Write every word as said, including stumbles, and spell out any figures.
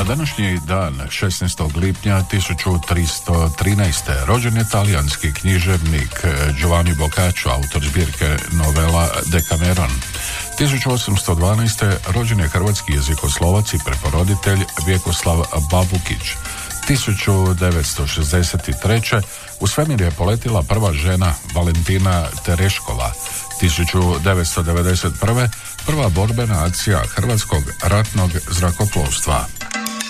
današnji dan, šesnaestog lipnja tisuću tristo trinaeste. rođen je talijanski književnik Giovanni Boccaccio, autor zbirke novela Decameron. tisuću osamsto dvanaeste. rođen je hrvatski jezikoslovac i preporoditelj Vjekoslav Babukić. tisuću devetsto šezdeset treće. u svemir je poletila prva žena Valentina Tereškova. tisuću devetsto devedeset prve. prva borbena akcija hrvatskog ratnog zrakoplovstva.